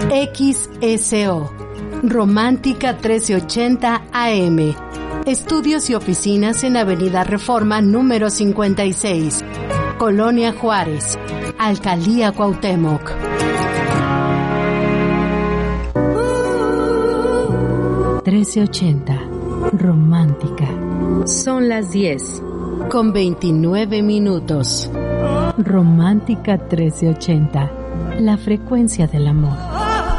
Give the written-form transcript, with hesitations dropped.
XSO, Romántica 1380 AM. Estudios y oficinas en Avenida Reforma número 56, Colonia Juárez, Alcaldía Cuauhtémoc. Romántica. Son las 10 con 29 minutos. Romántica 1380, la frecuencia del amor.